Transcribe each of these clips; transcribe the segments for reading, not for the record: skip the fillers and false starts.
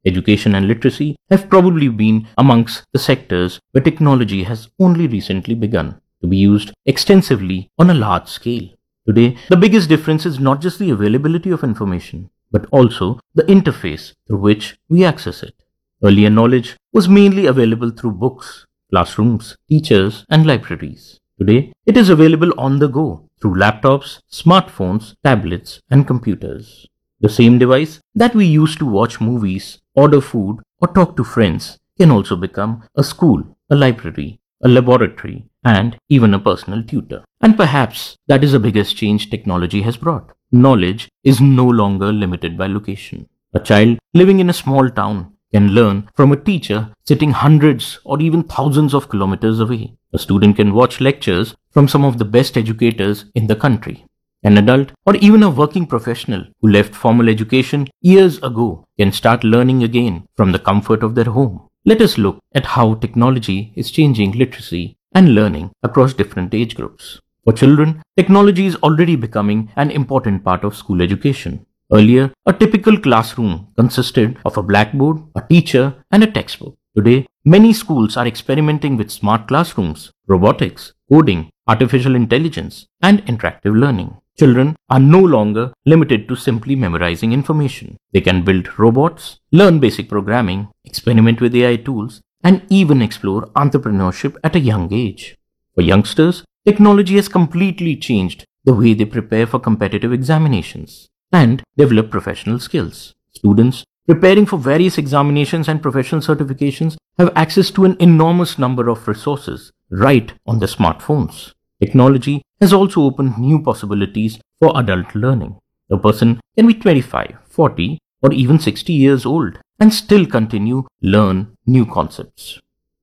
Education and literacy have probably been amongst the sectors where technology has only recently begun to be used extensively on a large scale. Today, the biggest difference is not just the availability of information, but also the interface through which we access it. Earlier knowledge was mainly available through books, classrooms, teachers, and libraries. Today, it is available on the go through laptops, smartphones, tablets, and computers. The same device that we use to watch movies, order food, or talk to friends can also become a school, a library, a laboratory, and even a personal tutor. And perhaps that is the biggest change technology has brought. Knowledge is no longer limited by location. A child living in a small town can learn from a teacher sitting hundreds or even thousands of kilometers away. A student can watch lectures from some of the best educators in the country. An adult or even a working professional who left formal education years ago can start learning again from the comfort of their home. Let us look at how technology is changing literacy and learning across different age groups. For children, technology is already becoming an important part of school education. Earlier, a typical classroom consisted of a blackboard, a teacher, and a textbook. Today, many schools are experimenting with smart classrooms, robotics, coding, artificial intelligence, and interactive learning. Children are no longer limited to simply memorizing information. They can build robots, learn basic programming, experiment with AI tools, and even explore entrepreneurship at a young age. For youngsters, technology has completely changed the way they prepare for competitive examinations and develop professional skills. Students preparing for various examinations and professional certifications have access to an enormous number of resources right on their smartphones. Technology has also opened new possibilities for adult learning. A person can be 25, 40, or even 60 years old and still continue learn new concepts.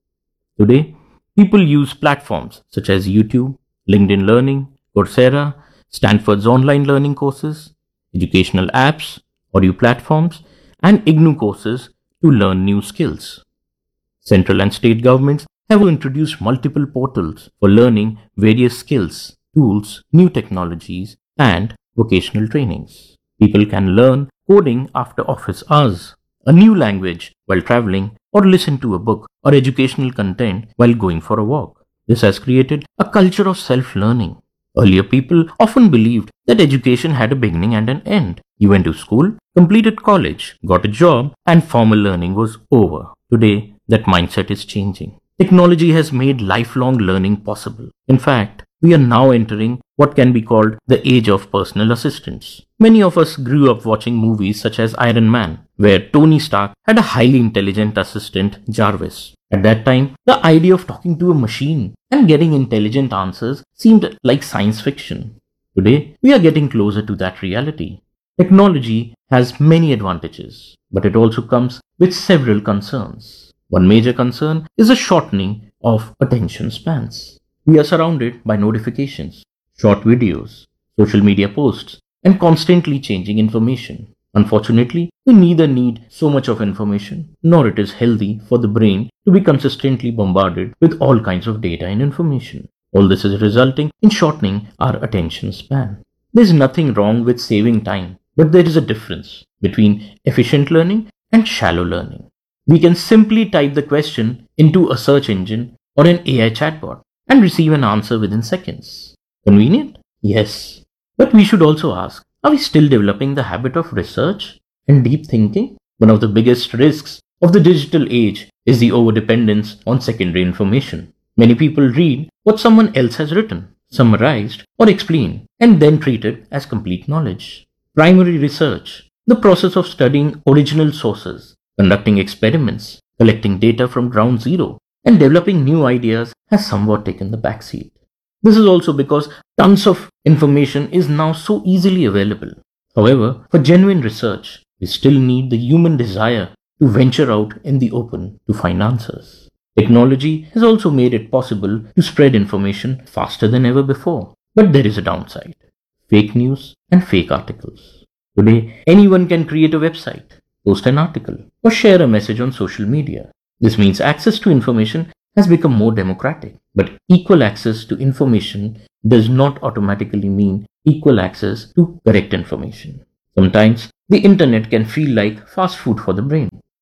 Today, people use platforms such as YouTube, LinkedIn Learning, Coursera, Stanford's online learning courses, educational apps, audio platforms, and IGNU courses to learn new skills. Central and state governments have introduced multiple portals for learning various skills, tools, new technologies, and vocational trainings. People can learn coding after office hours, a new language while traveling, or listen to a book or educational content while going for a walk. This has created a culture of self-learning. Earlier, people often believed that education had a beginning and an end. You went to school, completed college, got a job, and formal learning was over. Today, that mindset is changing. Technology has made lifelong learning possible. In fact, we are now entering what can be called the age of personal assistants. Many of us grew up watching movies such as Iron Man, where Tony Stark had a highly intelligent assistant, Jarvis. At that time, the idea of talking to a machine and getting intelligent answers seemed like science fiction. Today, we are getting closer to that reality. Technology has many advantages, but it also comes with several concerns. One major concern is the shortening of attention spans. We are surrounded by notifications, short videos, social media posts, and constantly changing information. Unfortunately, we neither need so much of information, nor it is healthy for the brain to be consistently bombarded with all kinds of data and information. All this is resulting in shortening our attention span. There is nothing wrong with saving time, but there is a difference between efficient learning and shallow learning. We can simply type the question into a search engine or an AI chatbot and receive an answer within seconds. Convenient? Yes. But we should also ask, are we still developing the habit of research and deep thinking? One of the biggest risks of the digital age is the overdependence on secondary information. Many people read what someone else has written, summarized, or explained, and then treat it as complete knowledge. Primary research, the process of studying original sources, conducting experiments, collecting data from ground zero, and developing new ideas has somewhat taken the backseat. This is also because tons of information is now so easily available. However, for genuine research, we still need the human desire to venture out in the open to find answers. Technology has also made it possible to spread information faster than ever before. But there is a downside: fake news and fake articles. Today, anyone can create a website, post an article, or share a message on social media. This means access to information has become more democratic. But equal access to information does not automatically mean equal access to correct information. Sometimes the internet can feel like fast food for the brain.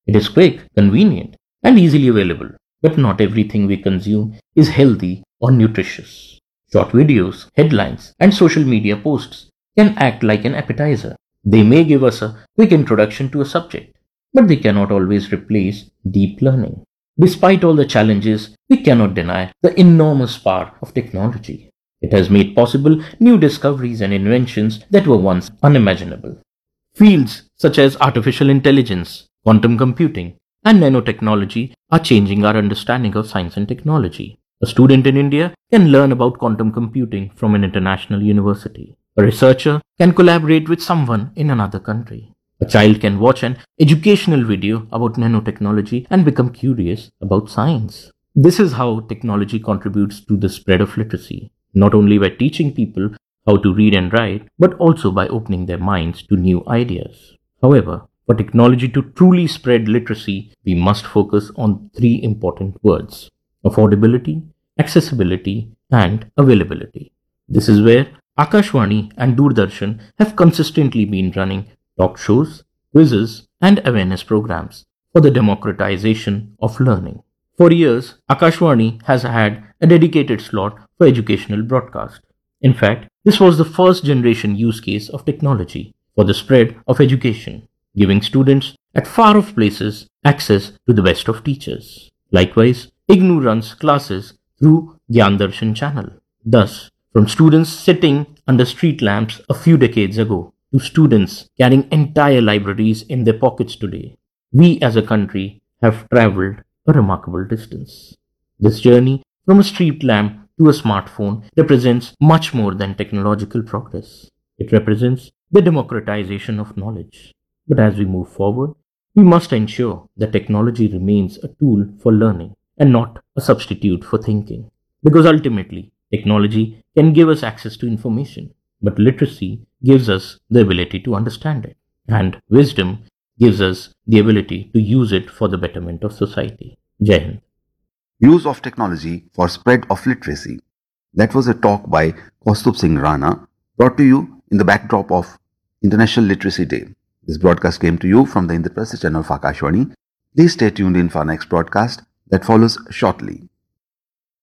It is quick, convenient, and easily available. But not everything we consume is healthy or nutritious. Short videos, headlines, and social media posts can act like an appetizer. They may give us a quick introduction to a subject, but they cannot always replace deep learning. Despite all the challenges, we cannot deny the enormous power of technology. It has made possible new discoveries and inventions that were once unimaginable. Fields such as artificial intelligence, quantum computing, and nanotechnology are changing our understanding of science and technology. A student in India can learn about quantum computing from an international university. A researcher can collaborate with someone in another country. A child can watch an educational video about nanotechnology and become curious about science. This is how technology contributes to the spread of literacy, not only by teaching people how to read and write, but also by opening their minds to new ideas. However, for technology to truly spread literacy, we must focus on three important words: affordability, accessibility, and availability. This is where Akashvani and Doordarshan have consistently been running talk shows, quizzes, and awareness programs for the democratization of learning. For years, Akashvani has had a dedicated slot for educational broadcast. In fact, this was the first generation use case of technology for the spread of education, giving students at far off places access to the best of teachers. Likewise, IGNOU runs classes through Gyan Darshan channel. Thus, from students sitting under street lamps a few decades ago to students carrying entire libraries in their pockets today, we as a country have traveled a remarkable distance. This journey from a street lamp to a smartphone represents much more than technological progress. It represents the democratization of knowledge. But as we move forward, we must ensure that technology remains a tool for learning and not a substitute for thinking. Because ultimately, technology can give us access to information, but literacy gives us the ability to understand it, and wisdom gives us the ability to use it for the betterment of society. Jai Hind. Use of technology for spread of literacy. That was a talk by Kaustubh Singh Rana, brought to you in the backdrop of International Literacy Day. This broadcast came to you from the Indraprastha channel of Akashvani. Please stay tuned in for our next broadcast that follows shortly.